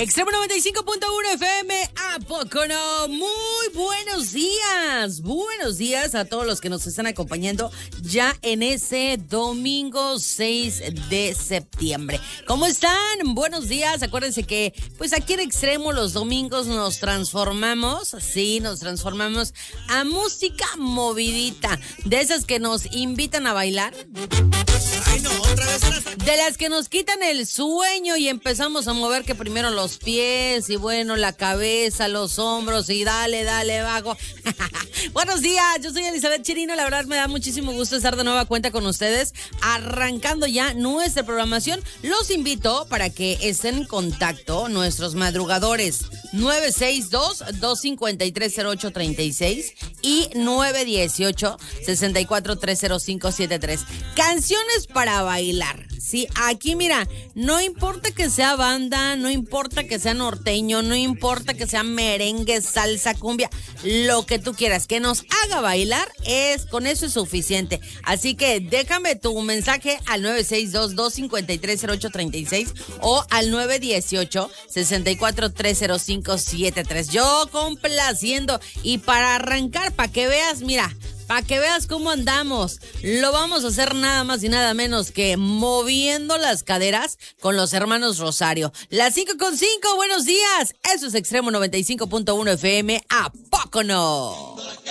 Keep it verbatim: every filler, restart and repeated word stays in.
Extremo noventa y cinco punto uno F M, ¿a poco no? Muy buenos días, buenos días a todos los que nos están acompañando ya en ese domingo seis de septiembre. ¿Cómo están? Buenos días, acuérdense que pues aquí en Extremo los domingos nos transformamos, sí, nos transformamos a música movidita, de esas que nos invitan a bailar. Ay, no, otra vez las... De las que nos quitan el sueño y empezamos a mover que primero los pies y bueno, la cabeza, los hombros y dale, dale, bajo. Buenos días, yo soy Elizabeth Chirino, la verdad me da muchísimo gusto estar de nueva cuenta con ustedes, arrancando ya nuestra programación. Los invito para que estén en contacto nuestros madrugadores nueve seis dos, dos cinco tres, cero ocho tres seis y nueve uno ocho, seis cuatro tres cero cinco siete tres. Canciones para bailar. Sí, aquí mira, no importa que sea banda, no importa que sea norteño, no importa que sea merengue, salsa, cumbia, lo que tú quieras, que nos haga bailar, es con eso es suficiente. Así que déjame tu mensaje al nueve seis dos, dos cinco tres, cero ocho tres seis o al nueve uno ocho, seis cuatro tres cero cinco siete tres. Yo complaciendo y para arrancar, para que veas, mira, para que veas cómo andamos, lo vamos a hacer nada más y nada menos que moviendo las caderas con los hermanos Rosario. Las cinco con cinco, buenos días. Eso es Extremo noventa y cinco punto uno F M, ¿a poco no?